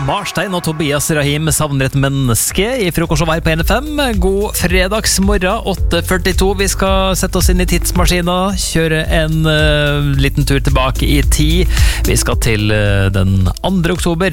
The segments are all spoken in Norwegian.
Marstein og Tobias Rahim savner et menneske i frokost og vær på NFM. God fredagsmorgen, 8:42. Vi skal sette oss inn i tidsmaskina, kjøre en liten tur tilbake i tid. Vi skal til den 2. oktober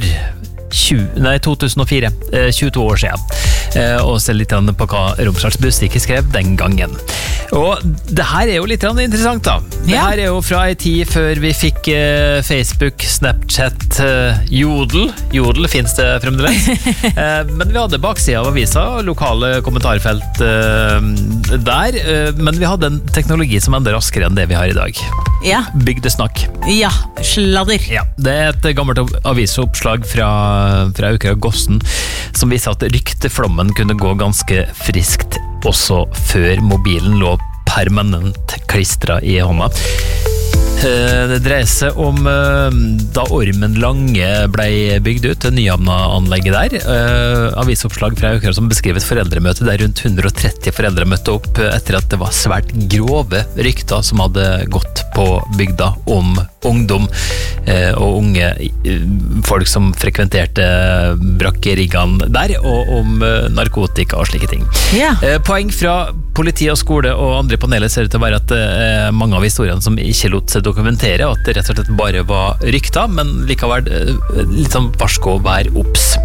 2004, 22 år siden, og se litt på hva Romsdals Budstikke skrev den gangen. Og det her jo litt interessant da. Det her jo fra en tid før vi fikk Facebook, Snapchat, Jodel finnes det fremdeles. Men vi hadde baksida av avisa, lokale kommentarfelt der, men vi hadde en teknologi som enda raskere enn det vi har i dag. Ja. Bygdesnakk. Ja, sladder. Ja, det et gammelt avisoppslag fra Aukra Gossen som viser at rykteflommen kunne gå ganske friskt også før mobilen lå permanent klistret i hånda. Det dreier seg om da Ormen Lange ble bygd ut, det Nyhamna-anlegget der. Avisoppslag fra Aukra som beskriver et foreldremøte der rundt 130 foreldre møtte opp etter at det var svært grove rykter som hadde gått på bygda om ungdom og unge folk som frekventerte brakkeriggene der, og om narkotika og slike ting. Ja. Poeng fra politi og skole og andre paneler ser ut til å være at mange av historiene som ikke lot seg dokumentere, at det rett og slett bare var rykter, men likevel litt sånn varsko å være obs.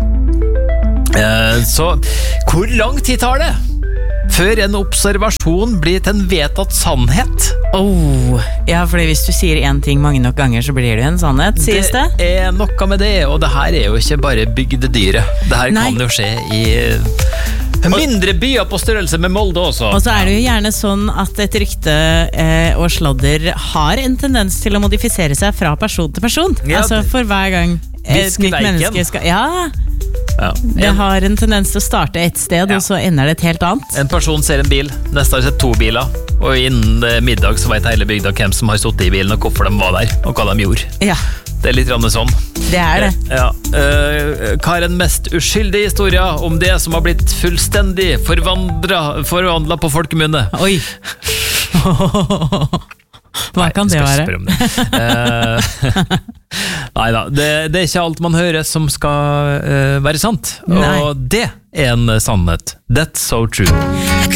Så hvor lang tid tar det før en observasjon blir til en vedtatt sannhet? Ja, fordi hvis du sier en ting mange nok ganger, så blir det en sannhet, sies det? Det noe med det, og det her jo ikke bare bygdedyret. Det her kan jo skje i mindre byer på størrelse med Molde også. Og så det jo gjerne sånn at et rykte og sladder har en tendens til å modifisere seg fra person til person. Ja, altså for hver gang et nytt menneske skal... Ja, det har en tendens til å starte et sted, og så ender det et helt annet. En person ser en bil, neste har sett 2 biler, og innen middag så vet hele bygda hvem som har suttet i bilen, og hvorfor de var der, og hva de gjorde. Ja. Det litt sånn. Det det. Ja. Hva den mest uskyldige historien om det som har blitt fullstendig forvandlet på folkemunne? Oi! Hva kan det være? Neida, det ikke alt man hører som skal være sant. Og det en sannhet. That's so true.